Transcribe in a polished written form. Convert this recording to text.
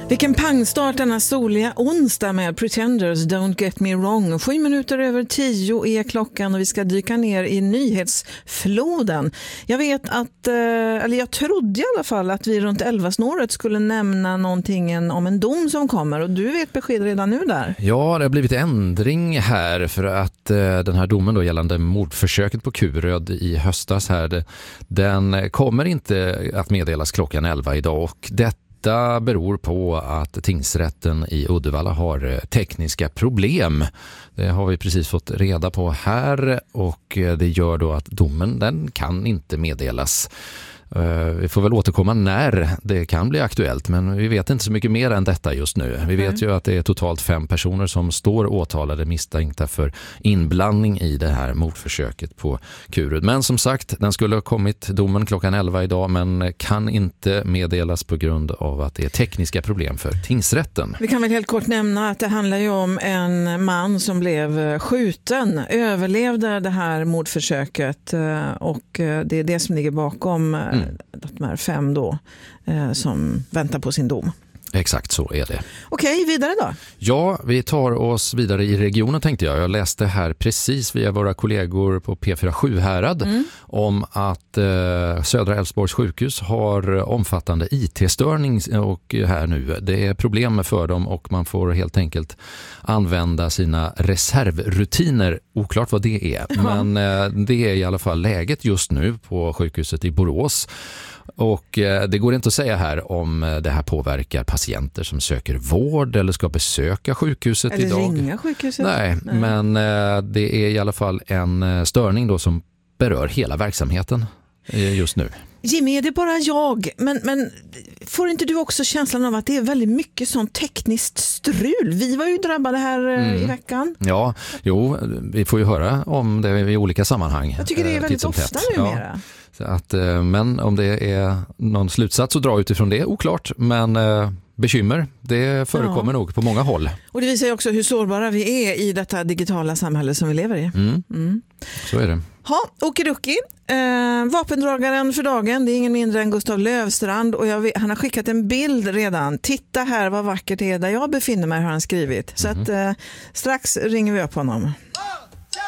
Vilken pangstart denna soliga onsdag med Pretenders, Don't Get Me Wrong. 7:07 är klockan och vi ska dyka ner i nyhetsfloden. Jag vet att, eller jag trodde i alla fall att vi runt 11-snåret skulle nämna någonting om en dom som kommer, och du vet besked redan nu där. Ja, det har blivit ändring här för att den här domen då gällande mordförsöket på Kuröd i höstas här, den kommer inte att meddelas klockan 11 idag, och detta beror på att tingsrätten i Uddevalla har tekniska problem. Det har vi precis fått reda på här, och det gör då att domen, den kan inte meddelas. Vi får väl återkomma när det kan bli aktuellt, men vi vet inte så mycket mer än detta just nu. Vi vet ju att det är totalt 5 personer som står åtalade misstänkta för inblandning i det här mordförsöket på Kuröd. Men som sagt, den skulle ha kommit domen klockan 11 idag, men kan inte meddelas på grund av att det är tekniska problem för tingsrätten. Vi kan väl helt kort nämna att det handlar ju om en man som blev skjuten, överlevde det här mordförsöket, och det är det som ligger bakom de här 5 då som väntar på sin dom. Exakt så är det. Okej, vidare då? Ja, vi tar oss vidare i regionen tänkte jag. Jag läste här precis via våra kollegor på P4 Sjuhärad om att Södra Älvsborgs sjukhus har omfattande IT-störning och här nu. Det är problem för dem och man får helt enkelt använda sina reservrutiner. Oklart vad det är, men det är i alla fall läget just nu på sjukhuset i Borås. Och det går inte att säga här om det här påverkar patienter som söker vård eller ska besöka sjukhuset eller idag. Eller ringa sjukhuset. Nej, men det är i alla fall en störning då som berör hela verksamheten just nu. Jimmy, är det bara jag? Men får inte du också känslan av att det är väldigt mycket sånt tekniskt strul? Vi var ju drabbade här i veckan. Ja, jo, vi får ju höra om det i olika sammanhang. Jag tycker det är väldigt ofta numera. Ja. Så att, men om det är någon slutsats att dra utifrån det, oklart. Men bekymmer, det förekommer nog på många håll. Och det visar ju också hur sårbara vi är i detta digitala samhälle som vi lever i. Så är det. Okidoki. Vapendragaren för dagen, det är ingen mindre än Gustav Löfstrand, och han har skickat en bild redan. Titta här vad vackert det är där jag befinner mig, har han skrivit. Så att strax ringer vi upp honom.